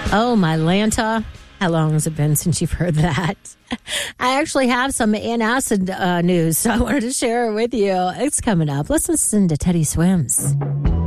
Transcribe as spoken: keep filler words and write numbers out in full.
Oh, my Lanta. How long has it been since you've heard that? I actually have some antacid uh, news, so I wanted to share it with you. It's coming up. Let's listen to Teddy Swims.